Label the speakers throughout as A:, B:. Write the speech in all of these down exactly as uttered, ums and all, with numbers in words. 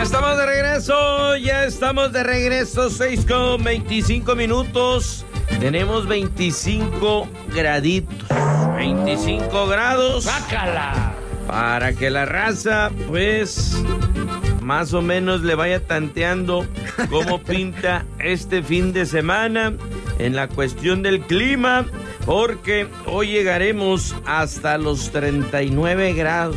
A: Ya estamos de regreso, ya estamos de regreso, seis con veinticinco minutos. Tenemos veinticinco graditos, veinticinco grados. ¡Sácala! Para que la raza, pues, más o menos le vaya tanteando cómo pinta este fin de semana en la cuestión del clima, porque hoy llegaremos hasta los treinta y nueve grados.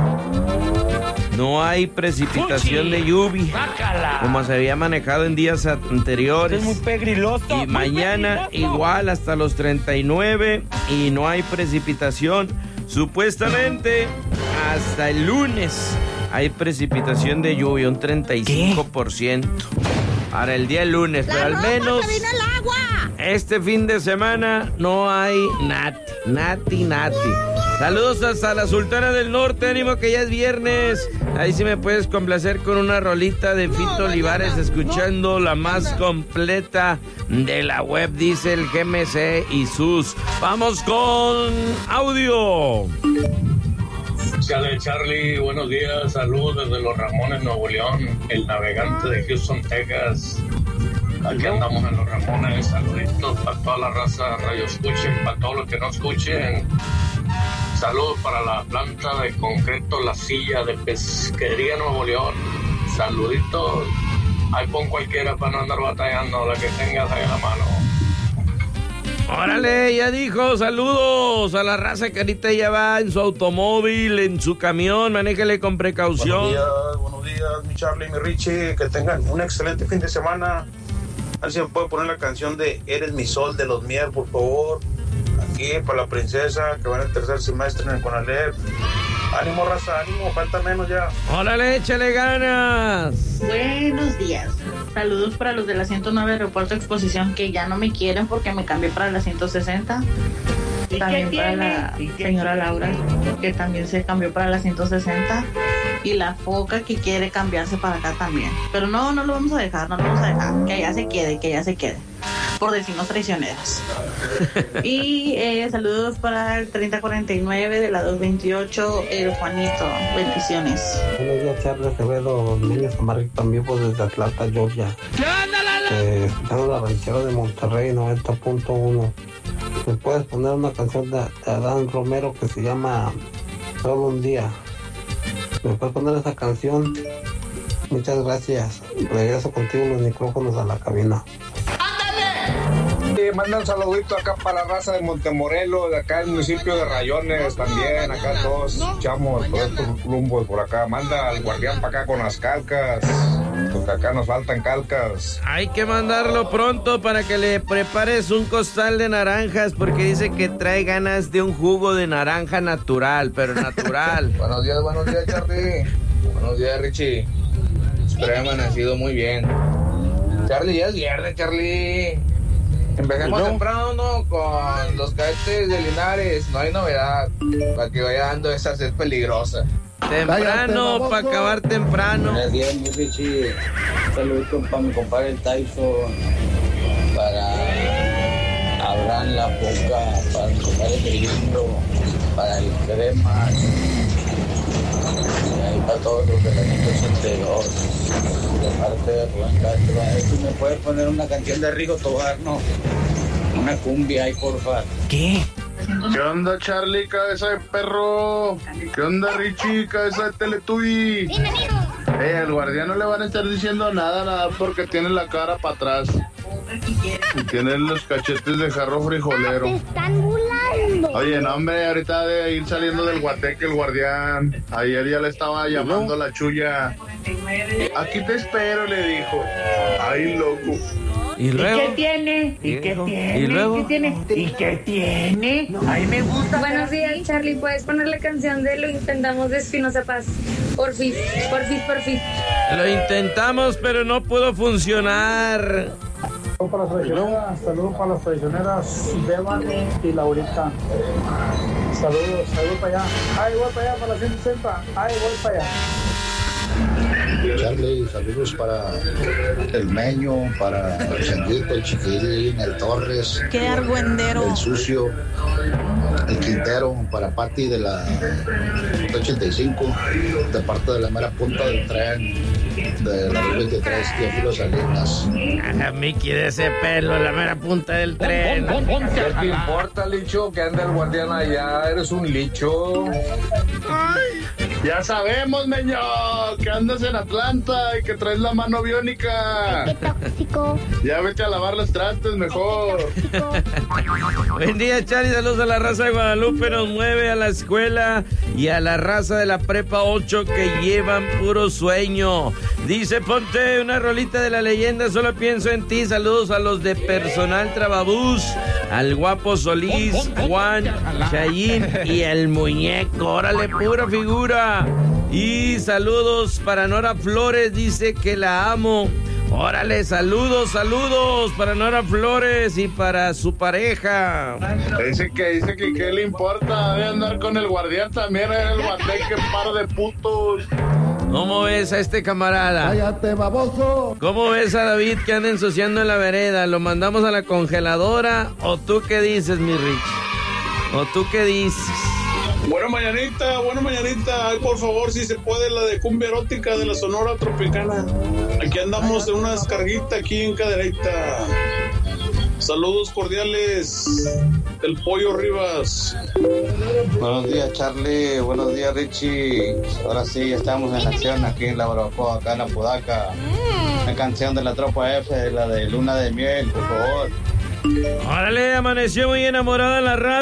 A: No hay precipitación de lluvia, ¡sácala!, como se había manejado en días anteriores.
B: Es muy pegriloso.
A: Y mañana pegriloso. Igual hasta los treinta y nueve y no hay precipitación. Supuestamente hasta el lunes hay precipitación de lluvia, un treinta y cinco por ciento. ¿Qué? Para el día lunes,
C: La
A: pero al menos
C: se vino el agua.
A: Este fin de semana no hay nati, nati, nati. Saludos hasta la Sultana del Norte, ánimo que ya es viernes. Ahí sí me puedes complacer con una rolita de Fito Olivares, escuchando la más completa de la web, dice el G M C y sus. Vamos con audio.
D: Chale, Charlie, buenos días, saludos desde Los Ramones, Nuevo León, el navegante de Houston, Texas. Aquí andamos en Los Ramones, saluditos para toda la raza, radio escuchen, para todos los que no escuchen. Saludos para la planta de concreto La Silla de Pesquería Nuevo León. Saluditos. Ahí pon cualquiera para no andar batallando, la que tengas ahí en la mano.
A: Órale, ya dijo, saludos a la raza que ahorita ya va en su automóvil, en su camión, manéjale con precaución.
E: Buenos días, buenos días, mi Charlie, mi Richie, que tengan un excelente fin de semana. A ver si me puede poner la canción de Eres mi sol de los Mier, por favor. Aquí para la princesa que va en el tercer semestre en el Conalep. Ánimo, raza, ánimo, falta menos ya.
A: Órale, échale ganas.
F: Buenos días. Saludos para los de la ciento nueve Aeropuerto Exposición, que ya no me quieren porque me cambié para la ciento sesenta. También para la señora Laura, que también se cambió para la ciento sesenta. Y la Foca, que quiere cambiarse para acá también. Pero no, no lo vamos a dejar, no lo vamos a dejar. Que allá se quede, que allá se quede. Por decirnos traicioneras. Y eh, saludos para el treinta cuarenta y nueve de la doscientos veintiocho, el Juanito. Bendiciones.
G: Buenos días, Charles Acevedo, niños Amarritos también pues desde Atlanta, Georgia. Eh, Escuchando la ranchera de Monterrey noventa punto uno. ¿Me puedes poner una canción de, de Adán Romero que se llama Solo un día? ¿Me puedes poner esa canción? Muchas gracias. Regreso contigo los micrófonos a la cabina.
H: Sí, manda un saludito acá para la raza de Montemorelos, de acá el municipio de Rayones también, acá todos escuchamos por estos rumbos por acá. Manda al guardián para acá con las calcas, porque acá nos faltan calcas.
A: Hay que mandarlo pronto para que le prepares un costal de naranjas, porque dice que trae ganas de un jugo de naranja natural, pero natural.
H: Buenos días, buenos días, Charlie. Buenos días, Richie. Espero que haya amanecido muy bien. Charlie, ya es viernes, Charlie. Empecemos no. temprano, ¿no? Con los cadetes de Linares. No hay novedad. Para que vaya dando esa sed peligrosa.
A: Temprano, para acabar temprano.
I: Buenos días, mi Richie. Saludos para mi compadre el Tyson. Para Abraham La Boca. Para mi compadre el Gringo. Para el Crema. Y ahí para todos los de la ciento ochenta y dos. De parte de Rubén Castro. A ver si me puedes poner una canción de Rigo Tobar, ¿no? Una cumbia ahí, porfa.
A: ¿Qué?
J: ¿Qué onda, Charlie, cabeza de perro? ¿Qué onda, Richie, cabeza de Teletubby? Eh, al guardián no le van a estar diciendo nada, nada, porque tiene la cara para atrás. Y tiene los cachetes de jarro frijolero.
C: ¡Te están burlando!
J: Oye, no, hombre, ahorita de ir saliendo del guateque el guardián. Ayer ya le estaba llamando la chulla. Aquí te espero, le dijo. Ay, loco.
A: ¿Y luego?
B: ¿Y qué tiene? ¿Y qué tiene?
A: ¿Y luego?
B: ¿Qué tiene? ¿Y qué tiene? A mí me gusta.
K: Buenos días, Charlie. ¿Puedes poner la canción de Lo Intentamos de Espinosa Paz? Porfis, porfis, porfis.
A: Lo intentamos, pero no pudo funcionar.
L: Saludos para las traicioneras, saludos para las traicioneras Devani y Laurita. Saludos, saludos para allá. Ay, voy para allá, para la ciento sesenta. Ay, voy para allá.
M: Charlie, saludos para el Meño, para el Changuito, el Chiquilín, el Torres.
F: Qué argüendero.
M: El Sucio, el Quintero, para Pati de la ochenta y cinco, de parte de la mera punta del tren. de la dos mil veintitrés, Teófilo Salinas.
A: A Mickey de ese pelo en la mera punta del tren.
H: ¿Qué te importa, Licho? Que anda el guardián allá, eres un licho.
J: Ay, ya sabemos, meño, que andas en Atlanta y que traes la mano biónica.
C: Qué tóxico.
J: Ya vete a lavar los trastes mejor.
A: Buen día, Charlie. Saludos a la raza de Guadalupe. Nos mueve a la escuela y a la raza de la prepa ocho que llevan puro sueño. Dice, ponte una rolita de la leyenda. Solo pienso en ti. Saludos a los de personal Trababús, al guapo Solís, Juan, Chayín y el muñeco. Órale, pura figura. Y saludos para Nora Flores. Dice que la amo. Órale, saludos, saludos para Nora Flores y para su pareja.
J: Dice que dice que qué le importa de andar con el guardián también, el guateque, par de putos.
A: ¿Cómo ves a este camarada?
M: ¡Cállate, baboso!
A: ¿Cómo ves a David que anda ensuciando en la vereda? ¿Lo mandamos a la congeladora o tú qué dices, mi Rich? ¿O tú qué dices?
E: Buena mañanita, buena mañanita. Ay, por favor, si se puede, la de cumbia erótica de la Sonora Tropicana. Aquí andamos en una descarguita aquí en Cadereyta. Saludos cordiales del Pollo Rivas.
I: Buenos días, Charlie. Buenos días, Richie. Ahora sí, estamos en acción aquí en la barbacoa, acá en Apodaca. La canción de la Tropa F, la de Luna de Miel, por favor.
A: Órale, amaneció muy enamorada en la radio.